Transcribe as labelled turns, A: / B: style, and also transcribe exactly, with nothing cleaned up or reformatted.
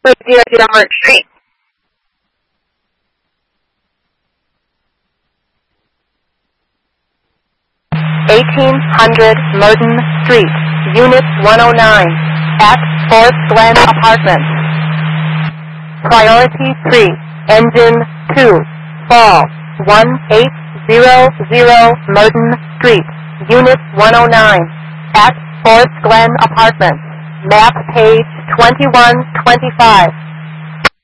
A: zero zero Merck Street.
B: eighteen hundred Merton Street, Unit one oh nine, at Forest Glen Apartments. Priority three, Engine two, fall, one eight zero zero Merton Street, Unit one oh nine, at Forest Glen Apartments. Map page twenty-one twenty-five.